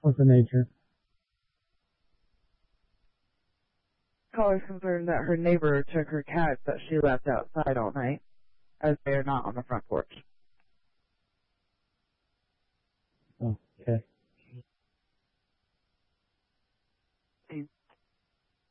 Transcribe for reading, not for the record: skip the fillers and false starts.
What's the nature? Caller's concerned that her neighbor took her cats that she left outside all night, as they are not on the front porch. Oh, okay.